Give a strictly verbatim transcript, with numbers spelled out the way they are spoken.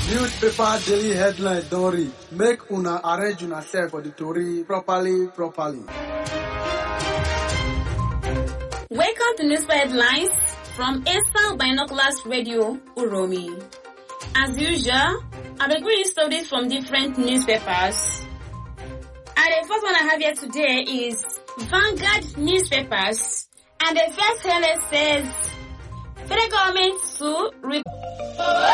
Newspaper daily headline Dory. Make una arrange una self for the story properly, properly. Welcome to Newspaper Headlines from Eastern Binoculars Radio, Uromi. As usual, I'll be bringing stories from different newspapers. And the first one I have here today is Vanguard newspapers. And the first headline says, Federal government to report